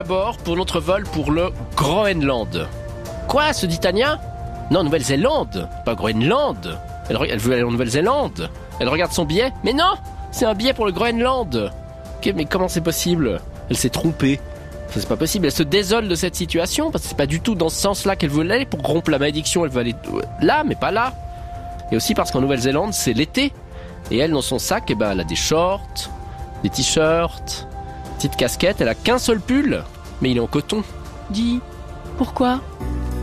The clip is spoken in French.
D'abord, pour notre vol pour le Groenland. Quoi, se dit Tania? Non, Nouvelle-Zélande, pas Groenland. Elle veut aller en Nouvelle-Zélande. Elle regarde son billet. Mais non, c'est un billet pour le Groenland. Ok, mais comment c'est possible? Elle s'est trompée. Ça, c'est pas possible. Elle se désole de cette situation parce que c'est pas du tout dans ce sens-là qu'elle veut aller. Pour rompre la malédiction, elle veut aller là, mais pas là. Et aussi parce qu'en Nouvelle-Zélande, c'est l'été. Et elle, dans son sac, elle a des shorts, des t-shirts, petite casquette. Elle a qu'un seul pull, mais il est en coton. Dis, pourquoi?